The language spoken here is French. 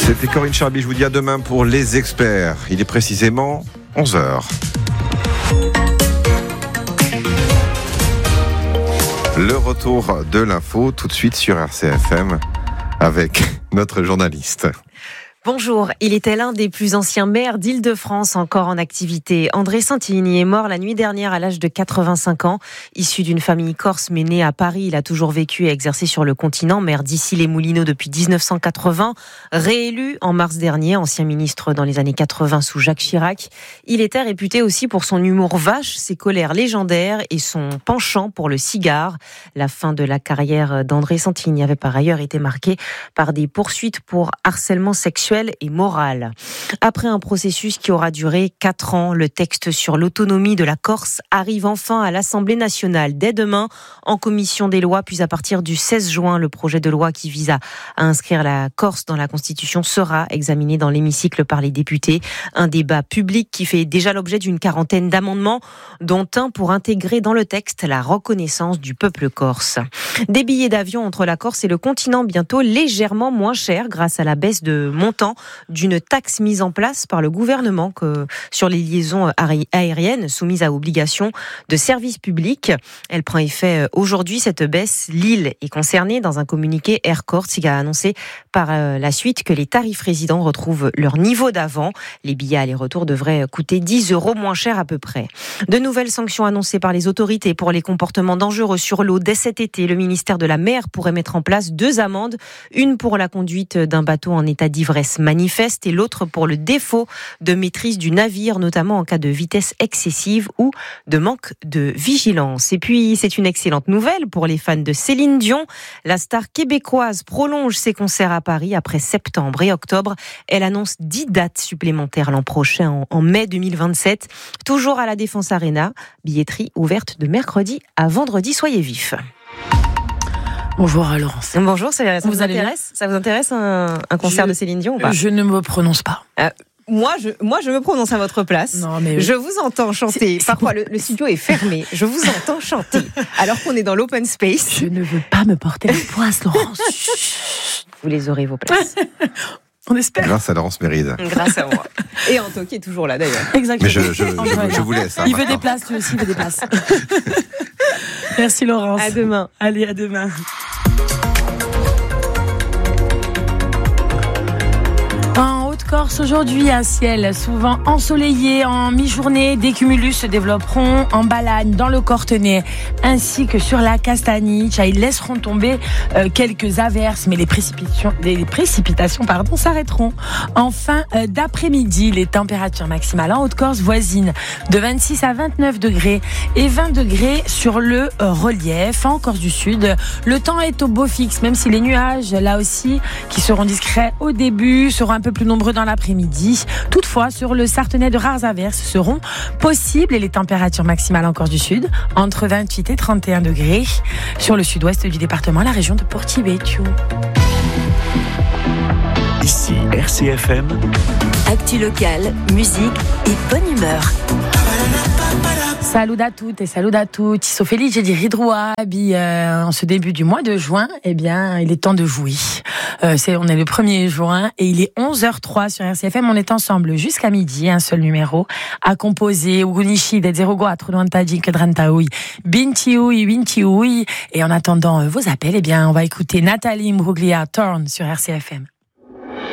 C'était Corinne Charby, je vous dis à demain pour les experts. Il est précisément 11h. Le retour de l'info tout de suite sur RCFM avec notre journaliste. Bonjour, il était l'un des plus anciens maires d'Île-de-France encore en activité. André Santilini est mort la nuit dernière à l'âge de 85 ans. Issu d'une famille corse mais né à Paris, il a toujours vécu et exercé sur le continent, maire d'Issy-les-Moulineaux depuis 1980. Réélu en mars dernier, ancien ministre dans les années 80 sous Jacques Chirac. Il était réputé aussi pour son humour vache, ses colères légendaires et son penchant pour le cigare. La fin de la carrière d'André Santilini avait par ailleurs été marquée par des poursuites pour harcèlement sexuel et morale. Après un processus qui aura duré 4 ans, le texte sur l'autonomie de la Corse arrive enfin à l'Assemblée nationale dès demain en commission des lois, puis à partir du 16 juin, le projet de loi qui vise à inscrire la Corse dans la Constitution sera examiné dans l'hémicycle par les députés. Un débat public qui fait déjà l'objet d'une 40aine d'amendements, dont un pour intégrer dans le texte la reconnaissance du peuple corse. Des billets d'avion entre la Corse et le continent bientôt légèrement moins chers grâce à la baisse de montant d'une taxe mise en place par le gouvernement sur les liaisons aériennes soumises à obligation de service public. Elle prend effet aujourd'hui, cette baisse. Lille est concernée. Dans un communiqué, Air Corse a annoncé par la suite que les tarifs résidents retrouvent leur niveau d'avant. Les billets aller-retour devraient coûter 10 € moins cher à peu près. De nouvelles sanctions annoncées par les autorités pour les comportements dangereux sur l'eau. Dès cet été, le ministère de la Mer pourrait mettre en place 2 amendes. Une pour la conduite d'un bateau en état d'ivresse manifeste et l'autre pour le défaut de maîtrise du navire, notamment en cas de vitesse excessive ou de manque de vigilance. Et puis, c'est une excellente nouvelle pour les fans de Céline Dion. La star québécoise prolonge ses concerts à Paris après septembre et octobre. Elle annonce 10 dates supplémentaires l'an prochain, en mai 2027, toujours à la Défense Arena. Billetterie ouverte de mercredi à vendredi. Soyez vifs. Bonjour Laurence. Bonjour, ça vous intéresse ? Ça vous intéresse un concert de Céline Dion ou pas ? Je ne me prononce pas. Moi, je me prononce à votre place. Non, mais je vous entends chanter. Parfois, le studio est fermé. Je vous entends chanter. Alors qu'on est dans l'open space. Je ne veux pas me porter la poisse, Laurence. Vous les aurez, vos places. On espère. Grâce à Laurence Méride. Grâce à moi. Et Anto qui est toujours là d'ailleurs. Exactement. Mais je vous laisse. Il veut des places, lui aussi, il veut des places. Merci Laurence. À demain. Allez, à demain. Corse aujourd'hui, un ciel souvent ensoleillé en mi-journée. Des cumulus se développeront en Balagne, dans le Cortenay, ainsi que sur la Castaniche. Ils laisseront tomber quelques averses, mais les précipitations s'arrêteront. En fin d'après-midi, les températures maximales en Haute-Corse voisinent de 26 à 29 degrés et 20 degrés sur le relief. En Corse du Sud, le temps est au beau fixe, même si les nuages, là aussi, qui seront discrets au début, seront un peu plus nombreux dans l'après-midi. Toutefois, sur le Sartenay, de rares averses seront possibles et les températures maximales en Corse du Sud entre 28 et 31 degrés. Sur le sud-ouest du département, la région de Porto Vecchio. Ici RCFM. Actu locale, musique et bonne humeur. Salut à toutes et salut à tous. So felice di ritrovarvi en ce début du mois de juin. Eh bien, il est temps de jouer. On est le 1er juin et il est 11h03 sur RCFM. On est ensemble jusqu'à midi. Un seul numéro à composer. Ugunishi de 0495 38 28. Et en attendant vos appels, eh bien, on va écouter Nathalie Imbruglia Torn sur RCFM.